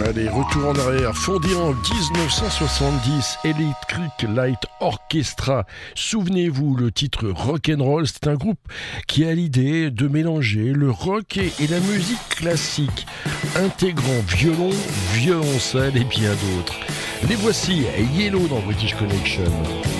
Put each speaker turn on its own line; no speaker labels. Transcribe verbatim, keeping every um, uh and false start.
Allez, retour en arrière. Fondé en dix-neuf cent soixante-dix, Electric Light Orchestra. Souvenez-vous, le titre Rock'n'Roll, c'est un groupe qui a l'idée de mélanger le rock et, et la musique classique, intégrant violon, violoncelle et bien d'autres. Les voici, Yellow dans British Connection.